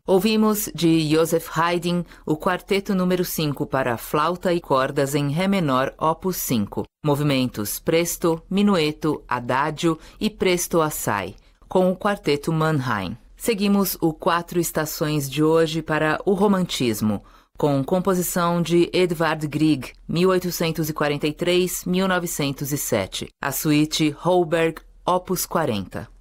Ouvimos de Joseph Haydn o quarteto número 5 para flauta e cordas em Ré menor, opus 5, movimentos presto, minueto, adagio e presto assai, com o quarteto Mannheim. Seguimos o 4 estações de hoje para o romantismo, com composição de Edvard Grieg, 1843-1907, a suíte Holberg, opus 40.